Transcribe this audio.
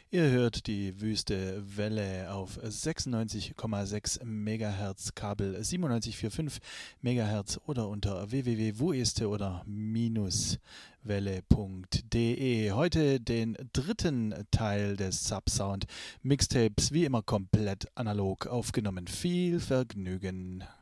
Ihr hört die Wüste Welle auf 96,6 MHz, Kabel 97,45 MHz oder unter www.wueste oder -welle.de. Heute den dritten Teil des Subsound Mixtapes, wie immer komplett analog aufgenommen. Viel Vergnügen.